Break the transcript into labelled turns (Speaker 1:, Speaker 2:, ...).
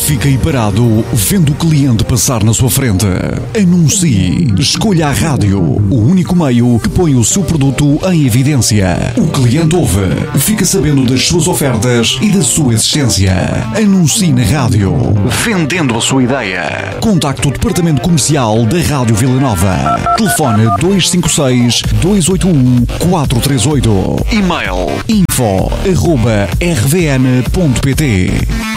Speaker 1: fique aí parado vendo o cliente passar na sua frente. Anuncie. Escolha a rádio, o único meio que põe o seu produto em evidência. O cliente ouve, fica sabendo das suas ofertas e da sua existência. Anuncie na rádio, vendendo a sua ideia. Contacte o departamento comercial da Rádio Vila Nova. Telefone 256-281-438. E-mail info@rvn.pt.